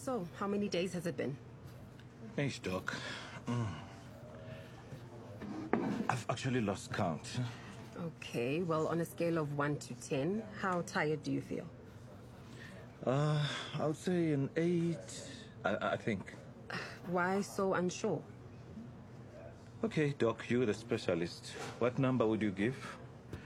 So, how many days has it been? Thanks, Doc. I've actually lost count. Okay, well, on a scale of 1 to 10, how tired do you feel? I would say an 8, I think. Why so unsure? Okay, Doc, you're the specialist. What number would you give?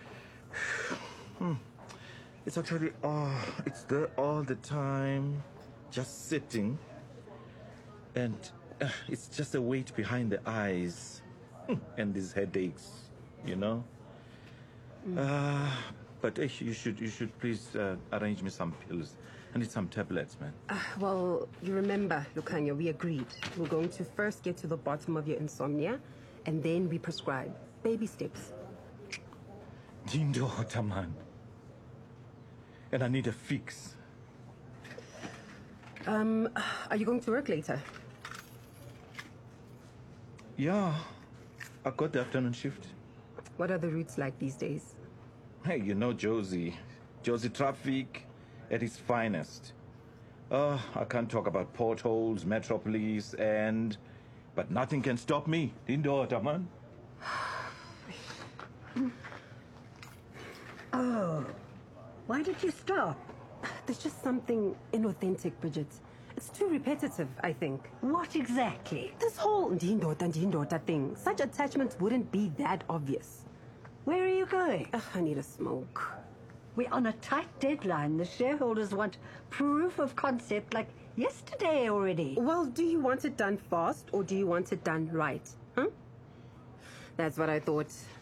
It's actually, it's there all the time, just sitting. And it's just a weight behind the eyes. And these headaches, you know? But you should please arrange me some pills. I need some tablets, man. Well, you remember, Lukanya, we agreed. We're going to first get to the bottom of your insomnia, and then we prescribe baby steps. Daughter, man. And I need a fix. Are you going to work later? Yeah, I got the afternoon shift. What are the routes like these days? Hey, you know Josie. Josie traffic at its finest. I can't talk about potholes, metropolis, but nothing can stop me. Daughter, man. Oh, why did you stop? There's just something inauthentic, Bridget. It's too repetitive, I think. What exactly? This whole ndindota thing. Such attachments wouldn't be that obvious. Where are you going? I need a smoke. We're on a tight deadline. The shareholders want proof of concept like yesterday already. Well, do you want it done fast or do you want it done right? Huh? That's what I thought.